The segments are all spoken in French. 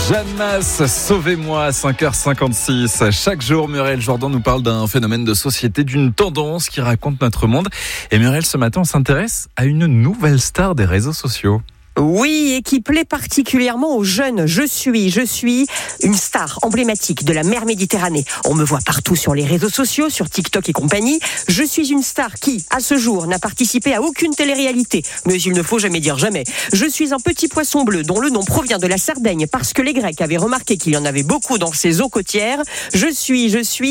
Jeanne Masse, sauvez-moi à 5h56. Chaque jour, Muriel Jourdan nous parle d'un phénomène de société, d'une tendance qui raconte notre monde. Et Muriel, ce matin, on s'intéresse à une nouvelle star des réseaux sociaux. Oui, et qui plaît particulièrement aux jeunes. Je suis une star emblématique de la mer Méditerranée. On me voit partout sur les réseaux sociaux, sur TikTok et compagnie. Je suis une star qui, à ce jour, n'a participé à aucune télé-réalité. Mais il ne faut jamais dire jamais. Je suis un petit poisson bleu dont le nom provient de la Sardaigne parce que les Grecs avaient remarqué qu'il y en avait beaucoup dans ces eaux côtières. Je suis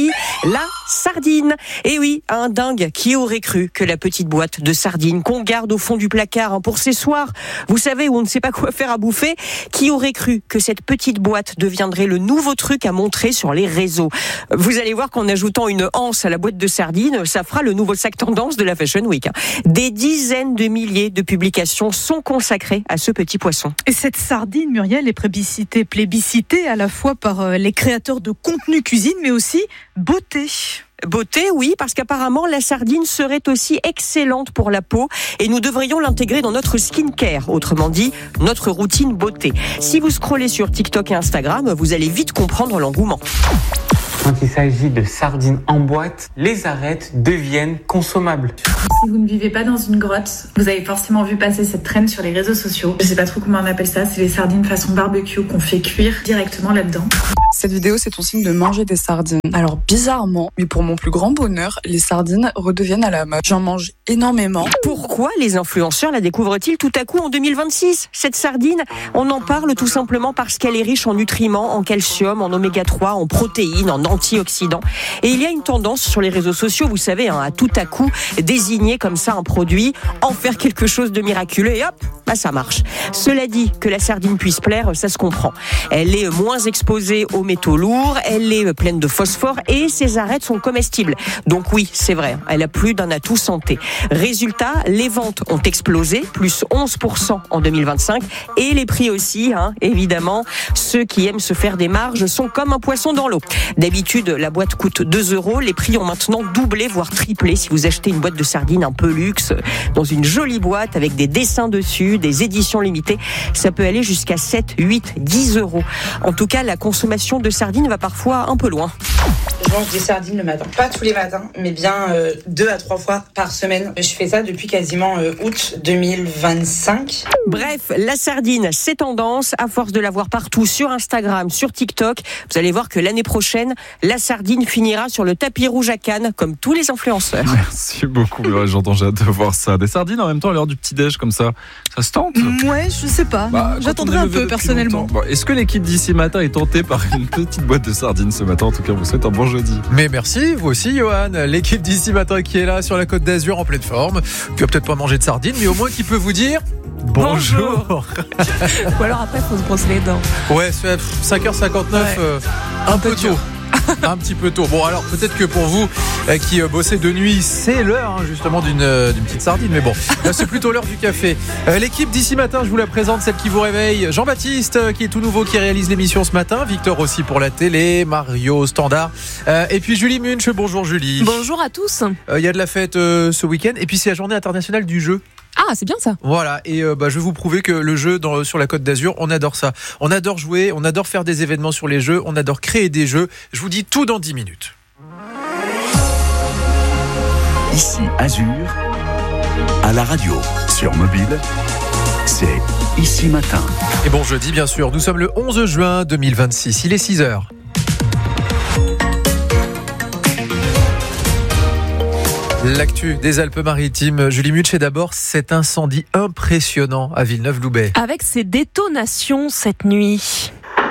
la sardine. Et oui, un dingue qui aurait cru que la petite boîte de sardines qu'on garde au fond du placard pour ces soirs, vous savez, où on ne sait pas quoi faire à bouffer, qui aurait cru que cette petite boîte deviendrait le nouveau truc à montrer sur les réseaux. Vous allez voir qu'en ajoutant une anse à la boîte de sardines, ça fera le nouveau sac tendance de la Fashion Week. Des dizaines de milliers de publications sont consacrées à ce petit poisson. Et cette sardine, Muriel, est plébiscitée à la fois par les créateurs de contenu cuisine, mais aussi beauté. Beauté, oui, parce qu'apparemment la sardine serait aussi excellente pour la peau et nous devrions l'intégrer dans notre skincare, autrement dit notre routine beauté. Si vous scrollez sur TikTok et Instagram, vous allez vite comprendre l'engouement. Quand il s'agit de sardines en boîte, les arêtes deviennent consommables. Si vous ne vivez pas dans une grotte, vous avez forcément vu passer cette traîne sur les réseaux sociaux. Je sais pas trop comment on appelle ça, c'est les sardines façon barbecue qu'on fait cuire directement là-dedans. Cette vidéo, c'est ton signe de manger des sardines. Alors bizarrement, mais pour mon plus grand bonheur, les sardines redeviennent à la mode. J'en mange énormément. Pourquoi les influenceurs la découvrent-ils tout à coup en 2026 ? Cette sardine, on en parle tout simplement parce qu'elle est riche en nutriments, en calcium, en oméga 3, en protéines, en antioxydants. Et il y a une tendance sur les réseaux sociaux, vous savez, à tout à coup désigner comme ça un produit, en faire quelque chose de miraculeux et hop, ça marche. Cela dit, que la sardine puisse plaire, ça se comprend. Elle est moins exposée aux métaux lourds, elle est pleine de phosphore et ses arêtes sont comestibles. Donc oui, c'est vrai, elle a plus d'un atout santé. Résultat, les ventes ont explosé, plus 11% en 2025 et les prix aussi, évidemment. Ceux qui aiment se faire des marges sont comme un poisson dans l'eau. D'habitude, la boîte coûte 2 €. Les prix ont maintenant doublé, voire triplé. Si vous achetez une boîte de sardines un peu luxe, dans une jolie boîte avec des dessins dessus, des éditions limitées, ça peut aller jusqu'à 7, 8, 10 €. En tout cas, la consommation de sardines va parfois un peu loin. Je mange des sardines le matin. Pas tous les matins, mais bien 2 à 3 fois par semaine. Je fais ça depuis quasiment août 2025. Bref, la sardine, c'est tendance. À force de la voir partout sur Instagram, sur TikTok, vous allez voir que l'année prochaine, la sardine finira sur le tapis rouge à Cannes, comme tous les influenceurs. Merci beaucoup, j'entends, j'ai hâte de voir ça. Des sardines en même temps à l'heure du petit-déj comme ça se tente ? Ouais, je sais pas. J'attendrai un peu personnellement. Est-ce que l'équipe d'ici matin est tentée par une petite boîte de sardines ce matin ? En tout cas, on vous souhaite un bon jeudi. Mais merci, vous aussi, Johan. L'équipe d'ici matin qui est là sur la Côte d'Azur en pleine forme, qui va peut-être pas manger de sardines, mais au moins qui peut vous dire bonjour. Ou alors après, il faut se brosser les dents. Ouais, 5h59, un peu tôt. Un petit peu tôt. Bon, alors peut-être que pour vous qui bossez de nuit, c'est l'heure justement d'une petite sardine. Mais bon, c'est plutôt l'heure du café. L'équipe d'ici matin, je vous la présente, celle qui vous réveille. Jean-Baptiste, qui est tout nouveau, qui réalise l'émission ce matin. Victor aussi pour la télé. Mario au standard. Et puis Julie Munch. Bonjour Julie. Bonjour à tous. Il y a de la fête ce week-end. Et puis c'est la journée internationale du jeu. Ah, c'est bien ça. Voilà, et je vais vous prouver que le jeu sur la Côte d'Azur, on adore ça. On adore jouer, on adore faire des événements sur les jeux, on adore créer des jeux. Je vous dis tout dans 10 minutes. Ici Azur, à la radio, sur mobile, c'est Ici Matin. Et bon jeudi bien sûr, nous sommes le 11 juin 2026, il est 6h. L'actu des Alpes-Maritimes, Julie Munch, et d'abord cet incendie impressionnant à Villeneuve-Loubet. Avec ces détonations cette nuit.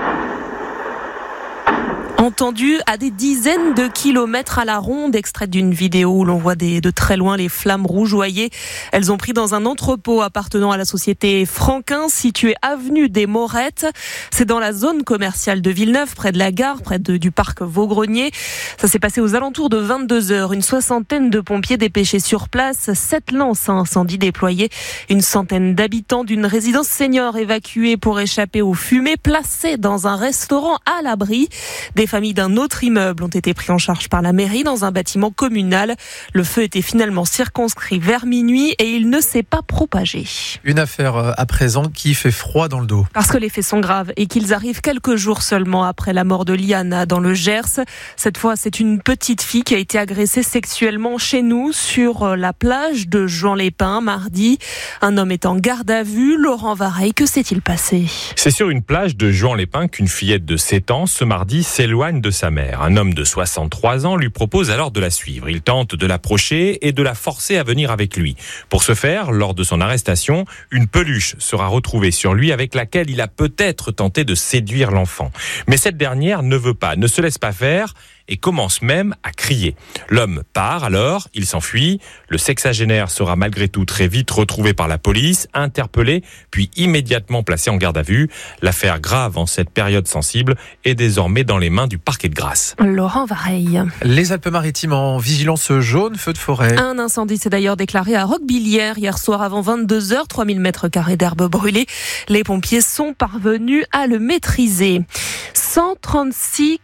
Entendu à des dizaines de kilomètres à la ronde, extrait d'une vidéo où l'on voit de très loin les flammes rougeoyer. Elles ont pris dans un entrepôt appartenant à la société Franquin, situé avenue des Morettes. C'est dans la zone commerciale de Villeneuve, près de la gare, près du parc Vaugrenier. Ça s'est passé aux alentours de 22h. Une soixantaine de pompiers dépêchés sur place, 7 lances à incendie déployées, une centaine d'habitants d'une résidence senior évacués pour échapper aux fumées, placés dans un restaurant à l'abri. Des familles d'un autre immeuble ont été pris en charge par la mairie dans un bâtiment communal. Le feu était finalement circonscrit vers minuit et il ne s'est pas propagé. Une affaire à présent qui fait froid dans le dos. Parce que les faits sont graves et qu'ils arrivent quelques jours seulement après la mort de Liana dans le Gers. Cette fois, c'est une petite fille qui a été agressée sexuellement chez nous sur la plage de Juan-les-Pins mardi. Un homme est en garde à vue. Laurent Vareille, que s'est-il passé ? C'est sur une plage de Juan-les-Pins qu'une fillette de 7 ans, ce mardi, s'éloigne de sa mère. Un homme de 63 ans lui propose alors de la suivre. Il tente de l'approcher et de la forcer à venir avec lui. Pour ce faire, lors de son arrestation, une peluche sera retrouvée sur lui avec laquelle il a peut-être tenté de séduire l'enfant. Mais cette dernière ne veut pas, ne se laisse pas faire et commence même à crier. L'homme part alors, il s'enfuit. Le sexagénaire sera malgré tout très vite retrouvé par la police, interpellé, puis immédiatement placé en garde à vue. L'affaire grave en cette période sensible est désormais dans les mains du parquet de Grasse. Laurent Vareille. Les Alpes-Maritimes en vigilance jaune, feu de forêt. Un incendie s'est d'ailleurs déclaré à Roquebillière hier soir avant 22h, 3000 mètres carrés d'herbes brûlées. Les pompiers sont parvenus à le maîtriser. 136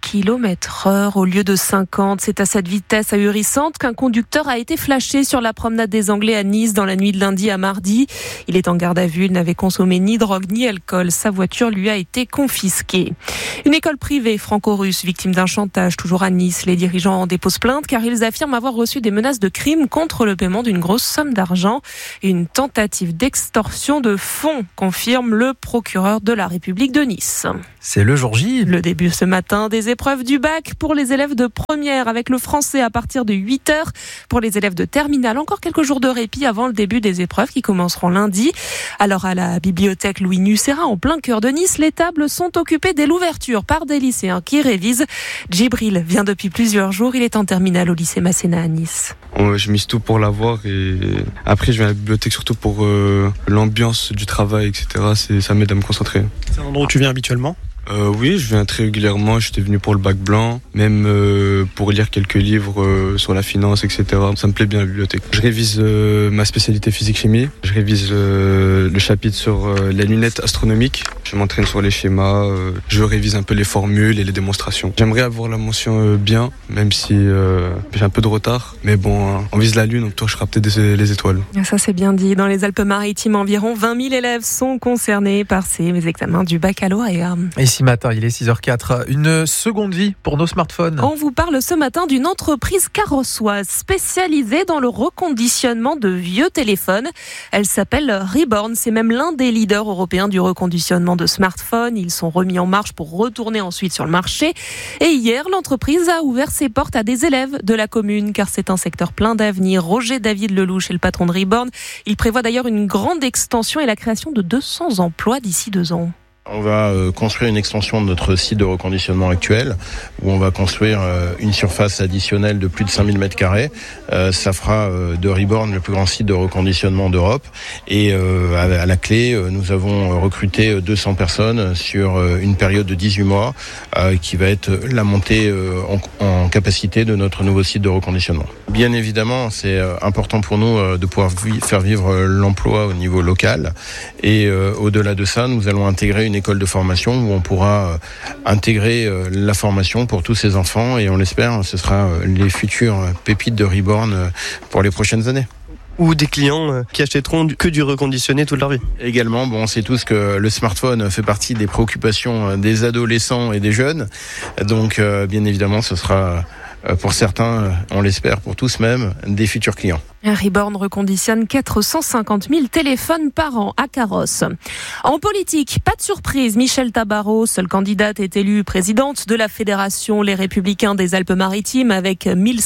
km/h au lieu de 50. C'est à cette vitesse ahurissante qu'un conducteur a été flashé sur la promenade des Anglais à Nice dans la nuit de lundi à mardi. Il est en garde à vue, il n'avait consommé ni drogue ni alcool. Sa voiture lui a été confisquée. Une école privée franco-russe victime d'un chantage toujours à Nice. Les dirigeants en déposent plainte car ils affirment avoir reçu des menaces de crime contre le paiement d'une grosse somme d'argent. Une tentative d'extorsion de fonds, confirme le procureur de la République de Nice. C'est le jour J. Le début ce matin des épreuves du bac pour les élèves de première avec le français à partir de 8h. Pour les élèves de terminale, encore quelques jours de répit avant le début des épreuves qui commenceront lundi. Alors à la bibliothèque Louis Nucera, en plein cœur de Nice, les tables sont occupées dès l'ouverture par des lycéens qui révisent. Djibril vient depuis plusieurs jours, il est en terminale au lycée Masséna à Nice. Je mise tout pour l'avoir et après je viens à la bibliothèque surtout pour l'ambiance du travail, etc. Ça m'aide à me concentrer. C'est un endroit où tu viens habituellement ? Oui, je viens très régulièrement. J'étais venu pour le bac blanc, même pour lire quelques livres sur la finance, etc. Ça me plaît bien la bibliothèque. Je révise ma spécialité physique-chimie. Je révise le chapitre sur les lunettes astronomiques. Je m'entraîne sur les schémas. Je révise un peu les formules et les démonstrations. J'aimerais avoir la mention bien, même si j'ai un peu de retard. Mais bon, on vise la lune, on touchera peut-être les étoiles. Ça c'est bien dit. Dans les Alpes-Maritimes, environ 20 000 élèves sont concernés par ces examens du baccalauréat. Ici matin, il est 6h04. Une seconde vie pour nos smartphones. On vous parle ce matin d'une entreprise carrossoise spécialisée dans le reconditionnement de vieux téléphones. Elle s'appelle Reborn. C'est même l'un des leaders européens du reconditionnement de smartphones. Ils sont remis en marche pour retourner ensuite sur le marché. Et hier, l'entreprise a ouvert ses portes à des élèves de la commune, car c'est un secteur plein d'avenir. Roger David Lelouch est le patron de Reborn. Il prévoit d'ailleurs une grande extension et la création de 200 emplois d'ici 2 ans. On va construire une extension de notre site de reconditionnement actuel où on va construire une surface additionnelle de plus de 5000 m². Ça fera de Reborn le plus grand site de reconditionnement d'Europe. Et à la clé, nous avons recruté 200 personnes sur une période de 18 mois qui va être la montée en capacité de notre nouveau site de reconditionnement. Bien évidemment, c'est important pour nous de pouvoir faire vivre l'emploi au niveau local. Et au-delà de ça, nous allons intégrer une école de formation où on pourra intégrer la formation pour tous ces enfants et on l'espère, ce sera les futures pépites de Reborn pour les prochaines années. Ou des clients qui achèteront que du reconditionné toute leur vie. Également, on sait tous que le smartphone fait partie des préoccupations des adolescents et des jeunes. Donc, bien évidemment, ce sera pour certains, on l'espère pour tous même, des futurs clients. Reborn reconditionne 450 000 téléphones par an à Carrosse. En politique, pas de surprise, Michèle Tabarot, seule candidate, est élue présidente de la Fédération Les Républicains des Alpes-Maritimes avec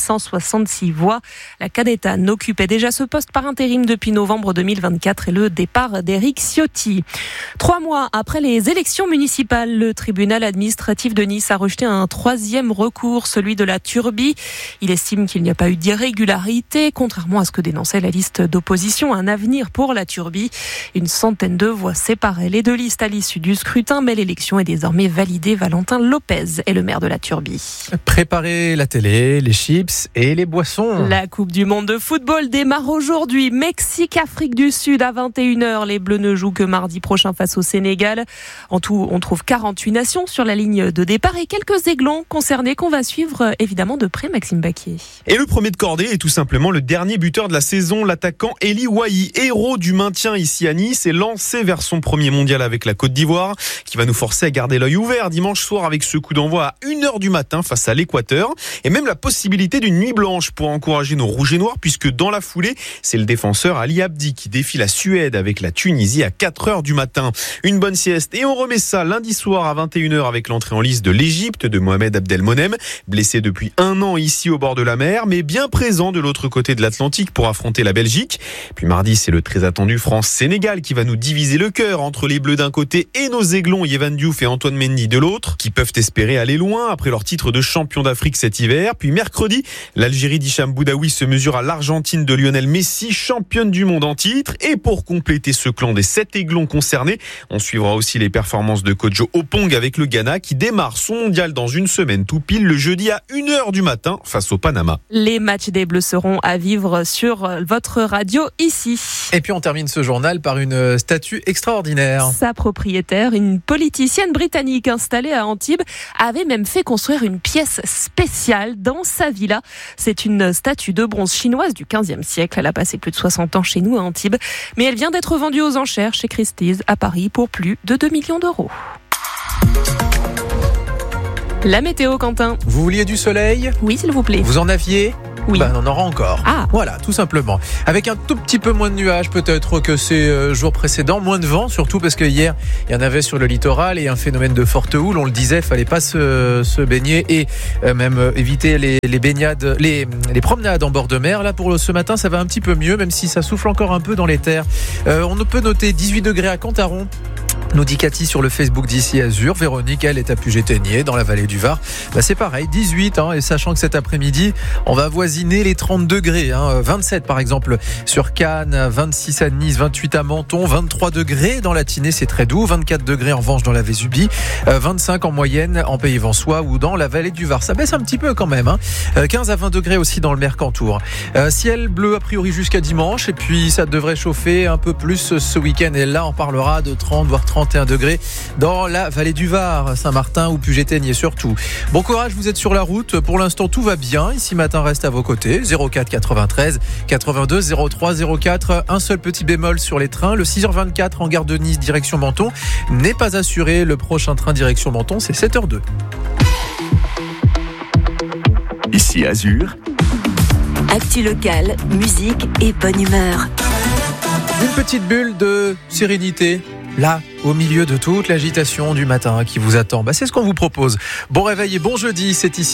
1166 voix. La Cadétane occupait déjà ce poste par intérim depuis novembre 2024 et le départ d'Éric Ciotti. 3 mois après les élections municipales, le tribunal administratif de Nice a rejeté un 3e recours, celui de la Turbie. Il estime qu'il n'y a pas eu d'irrégularité, contrairement à à ce que dénonçait la liste d'opposition. Un avenir pour la Turbie. Une centaine de voix séparées les deux listes à l'issue du scrutin, mais l'élection est désormais validée. Valentin Lopez est le maire de la Turbie. Préparez la télé, les chips et les boissons. La Coupe du Monde de football démarre aujourd'hui. Mexique, Afrique du Sud à 21h. Les Bleus ne jouent que mardi prochain face au Sénégal. En tout, on trouve 48 nations sur la ligne de départ et quelques aiglons concernés qu'on va suivre évidemment de près, Maxime Baquier. Et le premier de cordée est tout simplement le dernier buteur de la saison, l'attaquant Eli Wahi, héros du maintien ici à Nice, est lancé vers son premier mondial avec la Côte d'Ivoire, qui va nous forcer à garder l'œil ouvert dimanche soir avec ce coup d'envoi à 1h du matin face à l'Équateur, et même la possibilité d'une nuit blanche pour encourager nos rouges et noirs, puisque dans la foulée, c'est le défenseur Ali Abdi qui défie la Suède avec la Tunisie à 4h du matin. Une bonne sieste et on remet ça lundi soir à 21h avec l'entrée en lice de l'Égypte de Mohamed Abdelmonem, blessé depuis 1 an ici au bord de la mer, mais bien présent de l'autre côté de l'Atlantique pour affronter la Belgique. Puis mardi, c'est le très attendu France-Sénégal qui va nous diviser le cœur entre les Bleus d'un côté et nos aiglons Yvan Diouf et Antoine Mendy de l'autre, qui peuvent espérer aller loin après leur titre de champion d'Afrique cet hiver. Puis mercredi, l'Algérie d'Hicham Boudaoui se mesure à l'Argentine de Lionel Messi, championne du monde en titre. Et pour compléter ce clan des 7 aiglons concernés, on suivra aussi les performances de Kojo Opong avec le Ghana qui démarre son mondial dans une semaine tout pile le jeudi à 1h du matin face au Panama. Les matchs des Bleus seront à vivre sur votre radio ici. Et puis on termine ce journal par une statue extraordinaire. Sa propriétaire, une politicienne britannique installée à Antibes, avait même fait construire une pièce spéciale dans sa villa. C'est une statue de bronze chinoise du 15e siècle. Elle a passé plus de 60 ans chez nous à Antibes, mais elle vient d'être vendue aux enchères chez Christie's à Paris pour plus de 2 millions d'euros. La météo, Quentin. Vous vouliez du soleil ? Oui, s'il vous plaît. Vous en aviez ? Oui. On en aura encore. Ah. Voilà, tout simplement. Avec un tout petit peu moins de nuages peut-être que ces jours précédents, moins de vent surtout parce que hier il y en avait sur le littoral et un phénomène de forte houle. On le disait, fallait pas se baigner et même éviter les baignades, les promenades en bord de mer. Là pour ce matin, ça va un petit peu mieux, même si ça souffle encore un peu dans les terres. On peut noter 18 degrés à Cantaron. Nous dit Cathy sur le Facebook d'Ici Azur. Véronique, elle est à Puget-Théniers, dans la vallée du Var. C'est pareil, 18, et sachant que cet après-midi, on va voisiner les 30 degrés. 27 par exemple sur Cannes, 26 à Nice, 28 à Menton, 23 degrés dans la Tinée, c'est très doux, 24 degrés en revanche dans la Vésubie, 25 en moyenne en Pays Vensois ou dans la vallée du Var. Ça baisse un petit peu quand même. 15 à 20 degrés aussi dans le Mercantour. Ciel bleu a priori jusqu'à dimanche, et puis ça devrait chauffer un peu plus ce week-end. Et là, on parlera de 30 voire 31 degrés dans la vallée du Var, Saint-Martin ou Puget-Théniers surtout. Bon courage, vous êtes sur la route. Pour l'instant, tout va bien. Ici Matin reste à vos côtés. 04 93 82 03 04. Un seul petit bémol sur les trains. Le 6h24 en gare de Nice, direction Menton, n'est pas assuré. Le prochain train direction Menton, c'est 7h02. Ici Azur. Actu locale, musique et bonne humeur. Une petite bulle de sérénité. Là, au milieu de toute l'agitation du matin qui vous attend. C'est ce qu'on vous propose. Bon réveil et bon jeudi, c'est ici.